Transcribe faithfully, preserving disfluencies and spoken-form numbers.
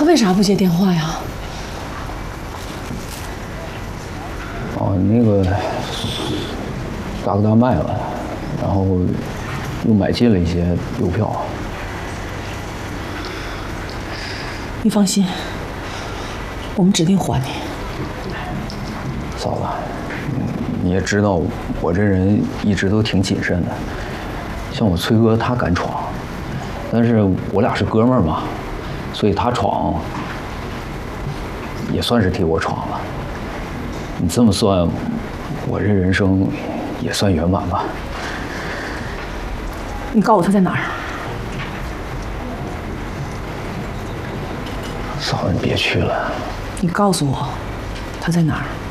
他为啥不接电话呀？ 哦，那个大哥大卖了，然后又买进了一些邮票。 你放心，我们指定还你。 嫂子，你也知道我这人一直都挺谨慎的，像我崔哥他敢闯，但是我俩是哥们儿嘛，所以他闯也算是替我闯了。你这么算，我这人生也算圆满吧。 你告诉我他在哪儿？ 嫂子，你别去了。 你告诉我他在哪儿？